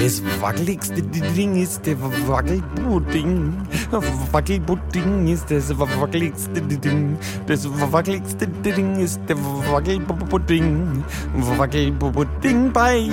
Das wackeligste Ding ist der Wackelpudding. Wackelpudding ist das wackeligste Ding. Das wackeligste Ding ist der Wackelpudding. Wackelpudding bei